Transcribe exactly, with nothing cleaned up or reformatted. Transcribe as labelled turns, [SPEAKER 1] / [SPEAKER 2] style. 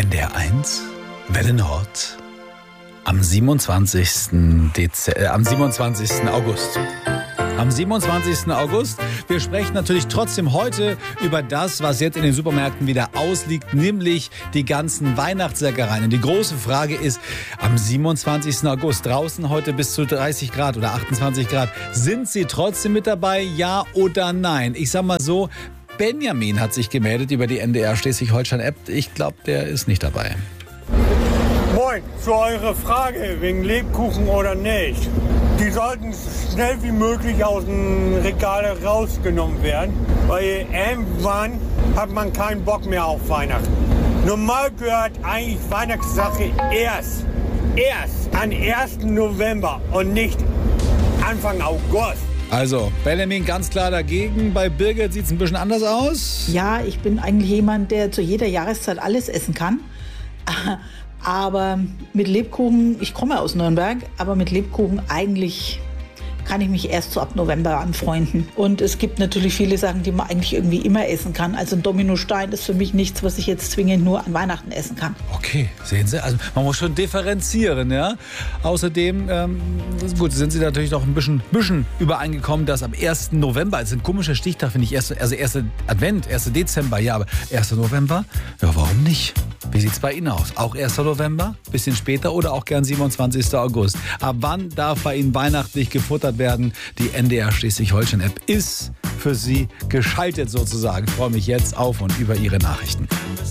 [SPEAKER 1] N D R eins, Welle Nord, am siebenundzwanzigsten Dezember, äh, am siebenundzwanzigsten August. Am siebenundzwanzigsten August. Wir sprechen natürlich trotzdem heute über das, was jetzt in den Supermärkten wieder ausliegt, nämlich die ganzen Weihnachtssäckereien. Und die große Frage ist, am siebenundzwanzigsten August, draußen heute bis zu dreißig Grad oder achtundzwanzig Grad, sind Sie trotzdem mit dabei, ja oder nein? Ich sag mal so, Benjamin hat sich gemeldet über die N D R Schleswig-Holstein-App. Ich glaube, der ist nicht dabei.
[SPEAKER 2] Moin, zu eurer Frage wegen Lebkuchen oder nicht. Die sollten so schnell wie möglich aus dem Regal rausgenommen werden, weil irgendwann hat man keinen Bock mehr auf Weihnachten. Normal gehört eigentlich Weihnachtssache erst, erst am ersten November und nicht Anfang August.
[SPEAKER 1] Also, Benjamin ganz klar dagegen. Bei Birgit sieht es ein bisschen anders aus.
[SPEAKER 3] Ja, ich bin eigentlich jemand, der zu jeder Jahreszeit alles essen kann. Aber mit Lebkuchen, ich komme aus Nürnberg, aber mit Lebkuchen eigentlich kann ich mich erst so ab November anfreunden. Und es gibt natürlich viele Sachen, die man eigentlich irgendwie immer essen kann. Also ein Dominostein ist für mich nichts, was ich jetzt zwingend nur an Weihnachten essen kann.
[SPEAKER 1] Okay, sehen Sie, also man muss schon differenzieren, ja. Außerdem, ähm, gut, sind Sie natürlich noch ein bisschen, bisschen übereingekommen, dass am ersten November, also ein komischer Stichtag, finde ich, erste, also erster Advent, erster Dezember, ja, aber erster November, ja, warum nicht? Wie sieht's bei Ihnen aus? Auch erster November, bisschen später oder auch gern siebenundzwanzigsten August? Ab wann darf bei Ihnen weihnachtlich gefuttert werden? Die N D R Schleswig-Holstein-App ist für Sie geschaltet sozusagen. Ich freue mich jetzt auf und über Ihre Nachrichten.